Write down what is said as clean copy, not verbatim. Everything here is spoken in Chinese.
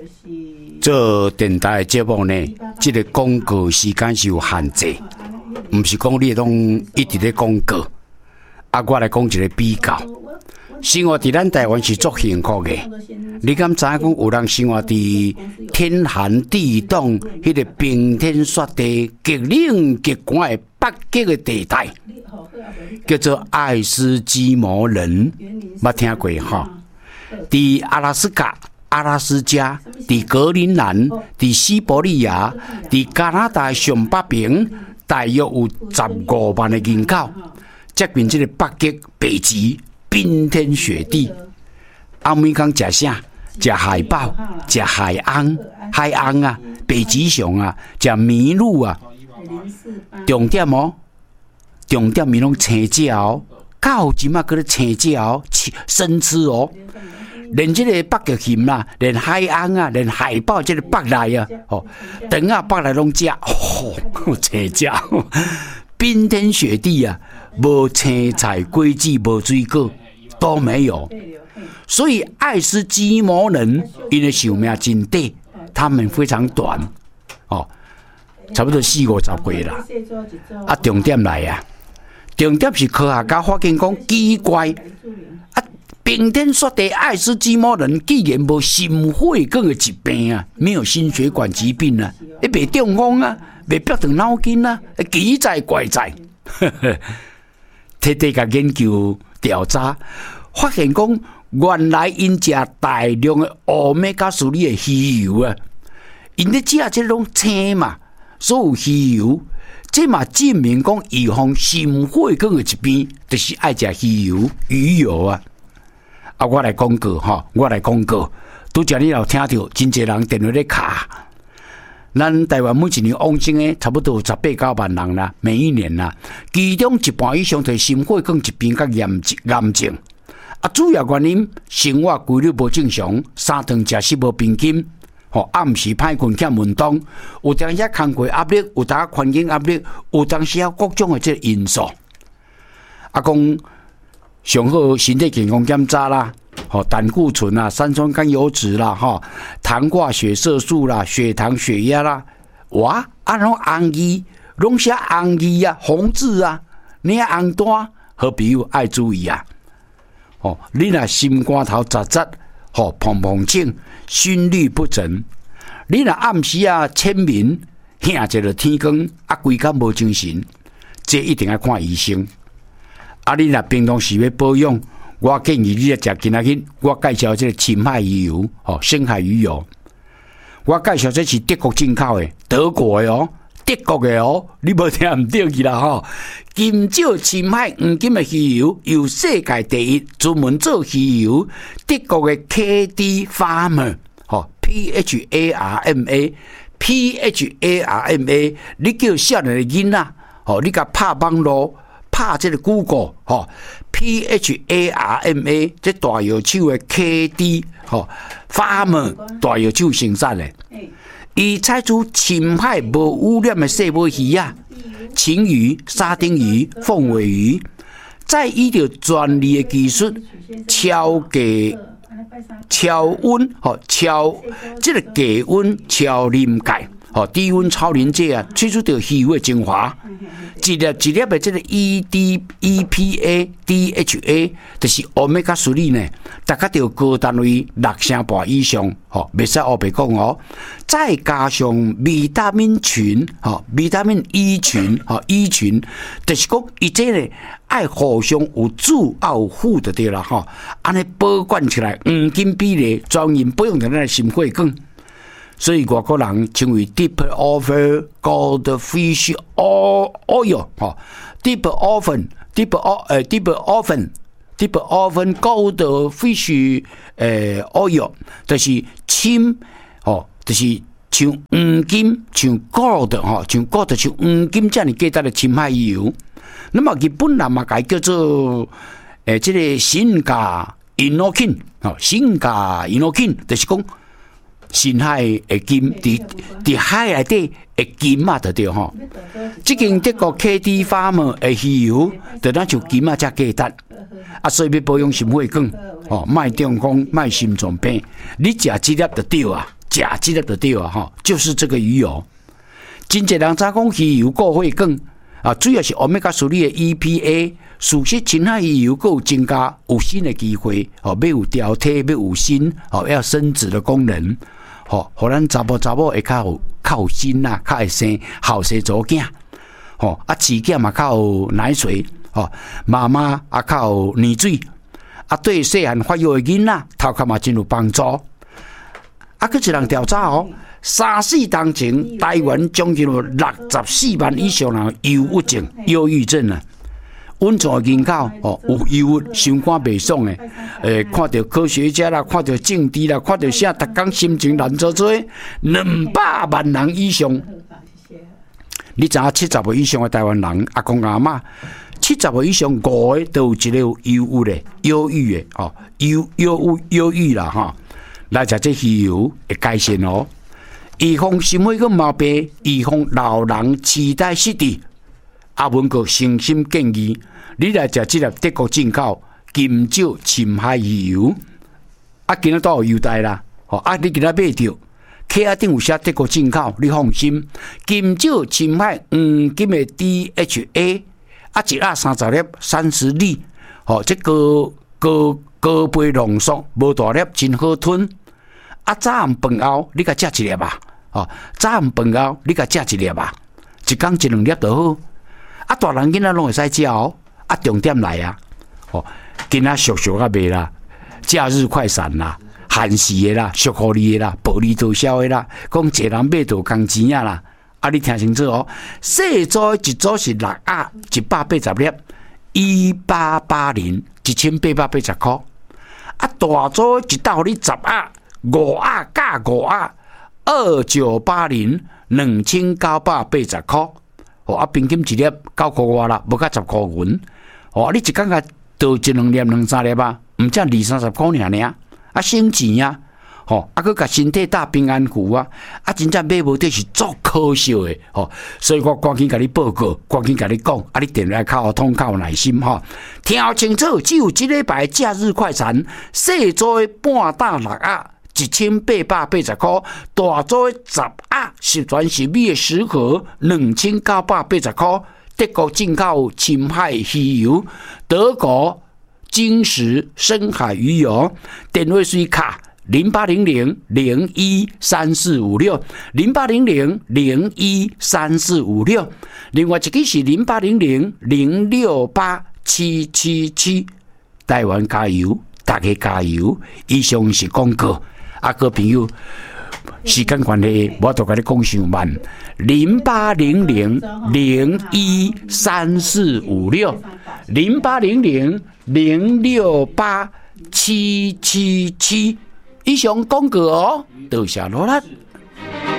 做电台的节目呢，这个广告时间是有限制，不是讲你拢一直咧广告。我来讲一个比较，生活伫咱台湾是足幸福的。你敢知影讲有人生活伫天寒地冻、迄个冰天雪地、极冷极寒的北极的地带，叫做爱斯基摩人，捌听过哈？伫阿拉斯加。阿拉斯加、伫格陵兰、伫西伯利亚、伫加拿大上北边，大约有15万的人口，接近这个北极、北极，冰天雪地。每天吃啥？吃海豹、吃海昂啊，北极熊啊，吃麋鹿啊。重点伊拢青椒哦，到今仔搁咧青椒哦，生吃哦。连这个北极熊啦，连海昂啊，连海豹这个北来啊，等啊北来拢食，青椒，冰天雪地啊，无青菜、果子、无水果都没有。所以爱斯基摩人因为寿命真短，他们非常短，差不多40-50岁啦。重点来啊，重点是科学家发现讲奇怪。冰天雪地，爱斯基摩人竟然无心血管的疾病啊，没有心血管疾病啊，袂中风啊，袂逼动脑筋啊，奇哉怪哉！彻底甲研究调查，发现讲原来因食大量的Omega-3的鱼油啊，因咧食这种青嘛，所有鱼油，这嘛证明讲预防心血管的疾病，就是爱食鱼油啊。我来广告我来广告。拄则你有听到，真侪人电话咧卡。咱台湾每一年往生的差不多有18-9万人啦，每一年啦，其中一半以上就是心血管疾病甲癌症。主要原因生活规律无正常，3顿食食无平均，暗时歹困欠运动，有当时工作压力，有当时环境压力，有当时各种的这个因素。讲上好身体健康检查啦，胆固醇啦、三酸甘油脂啦、糖化血色素啦、血糖、血压啦，哇，拢红字，拢写红字啊，红字啊，你红单，好朋友爱注意啊。你若心肝头扎扎，砰砰痛，心律不整，你若暗时啊签名，醒一个天光，规工无精神，这一定要看医生。你若平常时要保养，我建议你来食今仔日我介绍这个深海鱼油，深海鱼油。我介绍这是德国进口的，德国的德国的你无听唔对去啦金蕉深海黄金的鱼油，由世界第一专门做鱼油，德国的 KD Farmer PHARMA，你叫少年的囡仔，你甲拍网络。拍这个 Google PHARMA 这大药厂的 KD Farmer 大药厂生产的，伊采取深海无污染的细尾鱼啊，青鱼、沙丁鱼、凤尾鱼，再依照专利的技术超温这个低温超临界。低温超临界啊，取出到鱼油的精华，一粒一粒的这个 EPA、DHA， 就是 Omega-3呢，大家要高单位6成半以上，袂使黑白讲再加上维他命群，维他命 E 群，E 群，就是讲伊这呢爱互相有主也有辅就对啦，安尼保管起来，黄金比例专门保养咱的心血管。所以外国人称为 Deep Oven Goldfish Oil，Deep Oven Goldfish Oil， 就是深就是像黄金，像 gold 像 gold 像黄金这样价值的深海鱼油。那么日本人嘛，改叫做这个新加 Inokin， 新加 Inokin， 就是讲。深海的金，伫海内底的金嘛，就对吼。即间德国 KD Farmer 的鱼油，就咱像金啊，遮价值。所以要保养心血管，莫中风，莫心脏病，你食这粒就对啊。 食这粒就对啊哈，就是这个鱼油。真侪人早讲鱼油过血管啊，主要是欧米伽3的 EPA。事实深海鱼油有增加有新的机会，要有调体，要有锌，要生殖的功能，互咱查某会较有锌啦，较会生后生祖囝，饲囝嘛较有奶水，妈妈也较有奶水，对细汉发育的囡仔头壳嘛真有帮助。佫一人调查3、4当前台湾将近有64万以上人忧郁症、忧郁症啊。稳重的人口有忧郁、心肝袂爽的，看到科学家啦，看到政治啦，看到啥，逐工心情乱糟糟，200万人以上。你知影70岁以上的台湾人，阿公阿嬷，70岁以上5个都有一个有忧郁的，忧郁啦哈。来食这鱼油会改善哦，预防心血管毛病，预防老人痴呆失智。阿文哥诚心建议你来食这粒德国进口金蕉深海鱼油，今仔都有优待啦，你今仔买着，客仔顶有写德国进口，你放心。金蕉深海黄金的 DHA，一盒30粒30粒，这高倍浓缩，无大粒，真好吞。早暗饭后你甲食一粒吧，早暗饭后你甲食一粒吧，一天1、2粒就好。大人囡仔拢会使食哦。重点来啊！今仔俗啊卖啦，假日快闪啦，限时的啦，俗互你的啦，薄利多销的啦，讲一人买就工钱啊啦。你听清楚哦，细组一组是6盒，180粒，1880，1880块。大组一斗你10盒，5盒加5盒，2980，2980块。平均一粒9块外啦，无甲10块银。你一工甲倒1、2粒、2、3粒吧，毋只20-30块尔，省钱啊！佫甲身体打平安符啊！真正买无得是足可惜的所以我赶紧甲你报告，赶紧甲你讲，你电话较有通，较有耐心听清楚，只有一礼拜假日快餐，细组的半打6盒，1880块；大组的10盒，10全10美的10盒，2980块。德国进口深海鱼油，德国金石深海鱼油，电话水卡0800-013456，0800-013456。另外一个是0800-068-777。台湾加油，大家加油！以上是广告，各位朋友。时间关系，我都甲你讲上慢。0800-013456，0800-068-777。以上广告哦，多谢罗拉。